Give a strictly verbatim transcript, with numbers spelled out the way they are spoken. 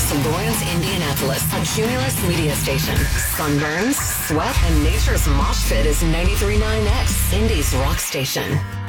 to Lawrence, Indianapolis, a Cumulus media station. Sunburns, sweat, and nature's mosh pit is ninety-three point nine X, Indy's rock station.